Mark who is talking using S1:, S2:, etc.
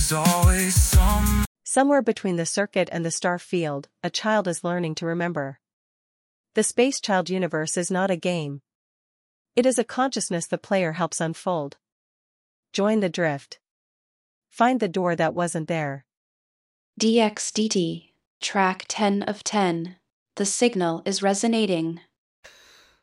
S1: There's always some.
S2: Somewhere between the circuit and the star field, a child is learning to remember. The Space Child universe is not a game. It is a consciousness the player helps unfold. Join the drift. Find the door that wasn't there.
S3: DXDT, track 10 of 10. The signal is resonating.